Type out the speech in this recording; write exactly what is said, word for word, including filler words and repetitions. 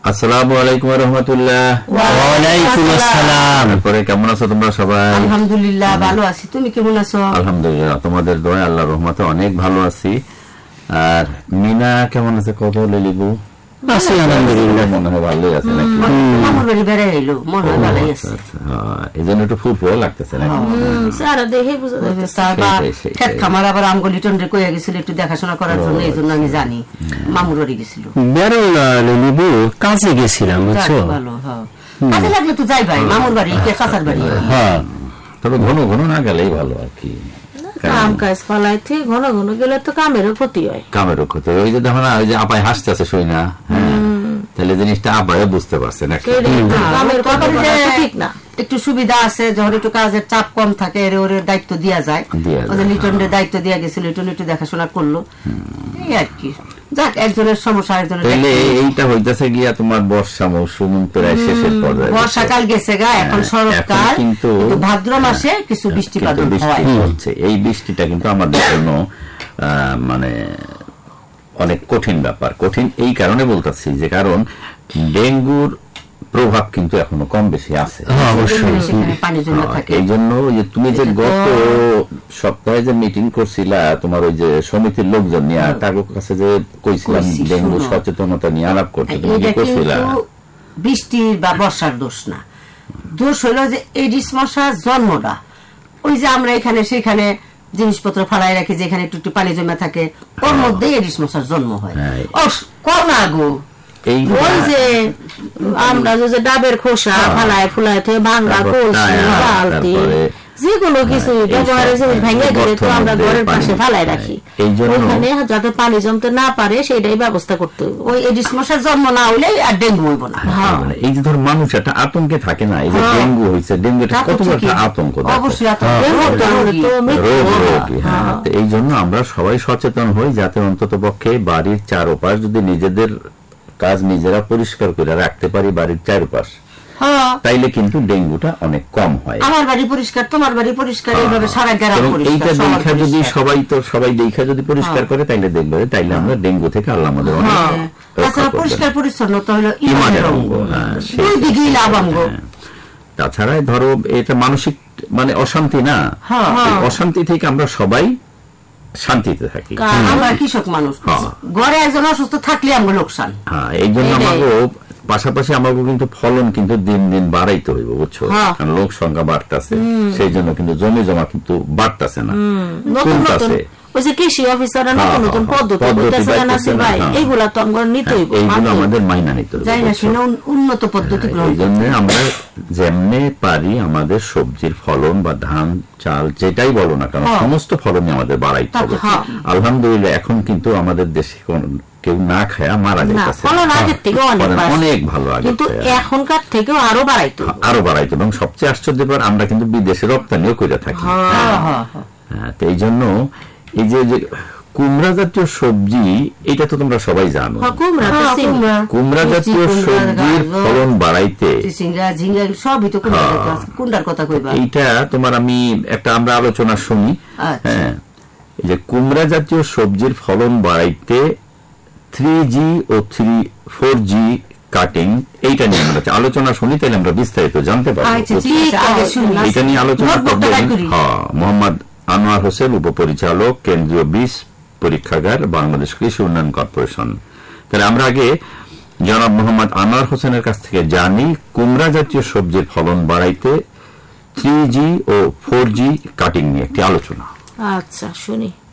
আসসালামু আলাইকুম ওয়া রাহমাতুল্লাহ। ওয়া আলাইকুম আসসালাম। পরে কেমন আছো তোমরা সবাই? আলহামদুলিল্লাহ ভালো আছি, তুমি কেমন আছো? আলহামদুলিল্লাহ, তোমাদের দোয়ায় আল্লাহর রহমতে অনেক ভালো আছি। আর মিনা কেমন আছে? কত লিলিবু আছি আলহামদুলিল্লাহ, মনে হয় ভালোই আছে নাকি? আমার বাড়ি বেড়ে এলো, মনে হয় ভালোই আছে। এই জন্য একটু ফুরফুরে লাগতেছে নাকি? সারা দেখে বুঝা যাচ্ছে। খেত খামার আবার আমগলি টন্ডে কইয়া গেছিল একটু দেখাশোনা করার জন্য, এই জন্য আমি জানি মামুর বাড়ি গেছিল। বেরো লিলিবু কাছে গেছিলাম বুঝছো। ভালো, হ্যাঁ কাছে লাগলে তো যাই ভাই, মামুর বাড়ি কে চাচার বাড়ি। হ্যাঁ তবে ঘন ঘন না গেলেই ভালো আর কি। কাম কাজ পালাইতে ঘন ঘন গেলে তো কামেরও ক্ষতি হয়। কামেরও ক্ষতি হয়। ওই যে দেখো না, ওই যে আপায় হাসতেছে শুই না, তাহলে জিনিসটা আপায় বুঝতে পারছে না। কামের কথা ঠিক না, একটু সুবিধা আছে যখন একটু কাজের চাপ কম থাকে, এর ওর দায়িত্ব দেওয়া যায়। লিটনের দায়িত্ব দেওয়া গেছিল, লিটন একটু দেখাশোনা করলো, এই আর কি। যাক, একজনের সমস্যা একজনের। এইটা হইতেছে গিয়া তোমার বর্ষা মৌসুম প্রায় শেষের পর্যায়ে, বর্ষাকাল গেছে গা, এখন শরৎকাল, কিন্তু ভাদ্র মাসে কিছু বৃষ্টিপাত হচ্ছে। এই বৃষ্টিটা কিন্তু আমাদের জন্য মানে অনেক কঠিন ব্যাপার। কঠিন এই কারণে বলতেছি যে কারণ ডেঙ্গুর প্রভাব কিন্তু এখনো কম বেশি আছে। এই জন্য যে তুমি যে গত সপ্তাহে যে মিটিং করছিলা তোমার ওই যে সমিতির লোকজন নিয়ে, তার কাছে যে কইছিলাম ডেঙ্গু সচেতনতা নিয়ে আলাপ করতে, তুমি কি করছিলা? বৃষ্টির বা বর্ষার দোষ না, দোষ হলো যে এডিস মশার জন্মটা। ওই যে আমরা এখানে সেখানে জিনিসপত্র ফালাই রাখি, যেখানে একটু একটু পানি জমা থাকে, ওর মধ্যে এডিস মশার জন্ম হয়। করোনা গো, ওই যে আমরা যে ডাবের খোসা ফালায় ফুলায় ভাঙ্গা কলসি বালতি যেগুলো কিছু ব্যবহারের জিনিস ভেঙে গেলে তো আমরা ঘরের পাশে ফালাই রাখি, ওখানে যাতে পানি জমতে না পারে সেটাই ব্যবস্থা করতে হবে। ওই এডিস মশার জন্ম না হইলে আর ডেঙ্গু হইব না। এই যে ধর মানুষ একটা আতঙ্কে থাকে না, এই যে ডেঙ্গু হয়েছে, ডেঙ্গুটা কত একটা আতঙ্ক, অবশ্যই এই জন্য আমরা সবাই সচেতন হই যাতে অন্তত পক্ষে বাড়ির চারপাশ যদি নিজেদের কাজ নিজেরা পরিষ্কার করে রাখতে পারি, বাড়ির চারপাশ, তাইলে কিন্তু ডেঙ্গুটা অনেক কম হয়। আমার বাড়ি পরিষ্কার, তোমার বাড়ি পরিষ্কার, এইভাবে সারা গ্রাম পরিষ্কার। এইটা দেখা যদি সবাই তো সবাই দেখা যদি পরিষ্কার করে তাইলে দেখবে, তাইলে আমরা ডেঙ্গু থেকে আল্লাহ আমাদের অনেক পরিষ্কার পরিচ্ছন্নতা হলো ইমানের অঙ্গ। দুই দিকেই লাভাঙ্গ। তাছাড়া ধরো এটা মানসিক মানে অশান্তি না, অশান্তি থেকে আমরা সবাই শান্তিতে থাকি। আমরা কৃষক মানুষ, ঘরে একজন অসুস্থ থাকলে আমরা লোকসান। হ্যাঁ, এই জন্য আমাকে পাশাপাশি আমাকে কিন্তু ফলন কিন্তু দিন দিন বাড়াইতে হইব, বুঝছো, কারণ লোক সংখ্যা বাড়তেছে, সেই জন্য কিন্তু জমি জমা কিন্তু বাড়তেছে না, কমতেছে। ওই যে কৃষি অফিসাররা নতুন নতুন পদ্ধতি বলতেছে না নাসির ভাই, এইগুলা তো আমরা নিতে হইব, এইগুলো আমাদের মাইনা নিতে হইব, যাই না শুনে উন্নত পদ্ধতি গ্রহণ। এই জন্য আমরা যেমনে পারি আমাদের সবজির ফলন বা ধান চাল যেটাই বলো না কেন, সমস্ত ফলনই আমাদের বাড়াইতে হবে। আলহামদুলিল্লাহ এখন কিন্তু আমাদের দেশে কেউ না খায়া মারা যাচ্ছে, অনেক ভালো, কিন্তু এখনকার থেকেও আরো বাড়াইতে আরো বাড়াইতে এবং সবচেয়ে আশ্চর্য ব্যাপার আমরা কিন্তু বিদেশে রপ্তানিও করে থাকি। হ্যাঁ, তো এই জন্য এই যে কুমড়া জাতীয় সবজি, এটা তো তোমরা সবাই জানো, কুমড়া জাতীয় সবজির ফলন বাড়াইতে এইটা তোমার আমি একটা আমরা আলোচনা শুনি। হ্যাঁ, এই যে কুমড়া জাতীয় সবজির ফলন বাড়াইতে থ্রি জি ও থ্রি ফোর জি কাটিং, এইটা নিয়ে আমরা আলোচনা শুনি, তাহলে আমরা বিস্তারিত জানতে পারবো। এটা নিয়ে আলোচনা করবেন মোহাম্মদ আনোয়ার হোসেন, উপপরিচালক, কেন্দ্রীয় বীজ পরীক্ষাগার, বাংলাদেশ কৃষি উন্নয়ন কর্পোরেশন। তাহলে আমরা আগে জনাব মোহাম্মদ আনোয়ার হোসেনের কাছ থেকে জানি কুমড়া জাতীয় সবজির ফলন বাড়াইতে থ্রি জি ও ফোর জি কাটিং নিয়ে একটি আলোচনা। আচ্ছা শুনি।